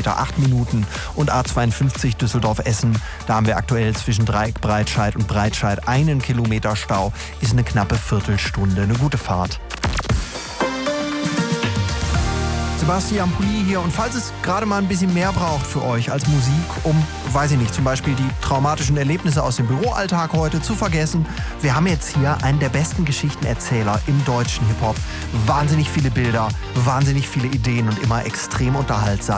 Kilometer 8 Minuten und A52 Düsseldorf-Essen, da haben wir aktuell zwischen Dreieck-Breitscheid und Breitscheid 1 Kilometer Stau, ist eine knappe Viertelstunde, eine gute Fahrt. Sebastian Pulli hier, und falls es gerade mal ein bisschen mehr braucht für euch als Musik, um, weiß ich nicht, zum Beispiel die traumatischen Erlebnisse aus dem Büroalltag heute zu vergessen, wir haben jetzt hier einen der besten Geschichtenerzähler im deutschen Hip-Hop. Wahnsinnig viele Bilder, wahnsinnig viele Ideen und immer extrem unterhaltsam.